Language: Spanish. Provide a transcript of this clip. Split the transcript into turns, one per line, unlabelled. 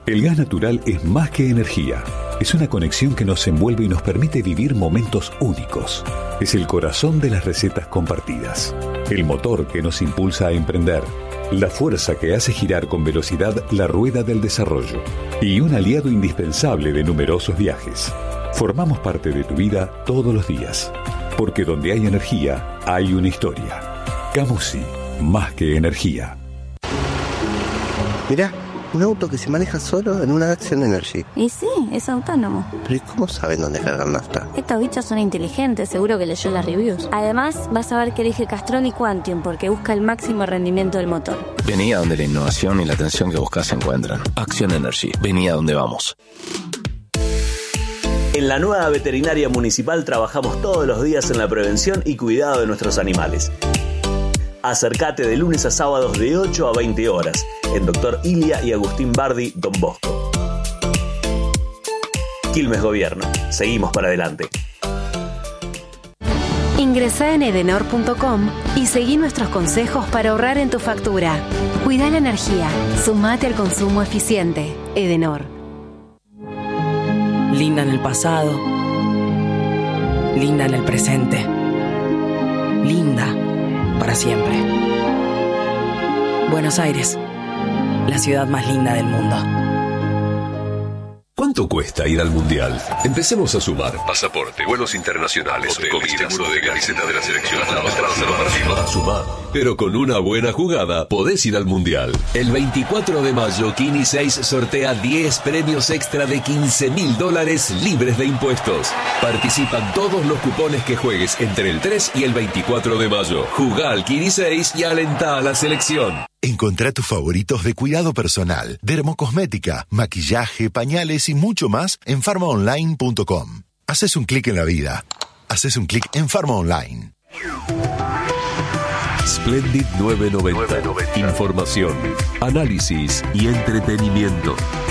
El gas natural es más que energía. Es una conexión que nos envuelve y nos permite vivir momentos únicos. Es el corazón de las recetas compartidas. El motor que nos impulsa a emprender. La fuerza que hace girar con velocidad la rueda del desarrollo. Y un aliado indispensable de numerosos viajes. Formamos parte de tu vida todos los días. Porque donde hay energía, hay una historia. Camusi, más que energía.
Mirá, un auto que se maneja solo en una Action Energy.
Y sí, es autónomo.
Pero ¿y cómo saben dónde cargar nafta?
Estos bichos son inteligentes, seguro que leyó las reviews. Además, vas a ver que elige Castrol y Quantium porque busca el máximo rendimiento del motor.
Vení a donde la innovación y la atención que buscas se encuentran. Action Energy, vení a donde vamos.
En la nueva veterinaria municipal trabajamos todos los días en la prevención y cuidado de nuestros animales. Acércate de lunes a sábados de 8 a 20 horas en Dr. Ilia y Agustín Bardi, Don Bosco. Quilmes Gobierno. Seguimos para adelante.
Ingresá en edenor.com y seguí nuestros consejos para ahorrar en tu factura. Cuida la energía. Sumate al consumo eficiente. Edenor.
Linda en el pasado, linda en el presente, linda para siempre. Buenos Aires, la ciudad más linda del mundo.
¿Cuánto cuesta ir al Mundial? Empecemos a sumar. Pasaporte, vuelos internacionales, comida, seguro de camiseta de la selección. Sumar. Pero con una buena jugada podés ir al Mundial. El 24 de mayo, Kini 6 sortea 10 premios extra de $15.000 libres de impuestos. Participan todos los cupones que juegues entre el 3 y el 24 de mayo. Jugá al Kini 6 y alentá a la selección.
Encontrá tus favoritos de cuidado personal, dermocosmética, maquillaje, pañales y mucho más en pharmaonline.com. Haces un clic en la vida. Haces un clic en Pharma Online.
Splendid 990. Información, análisis y entretenimiento.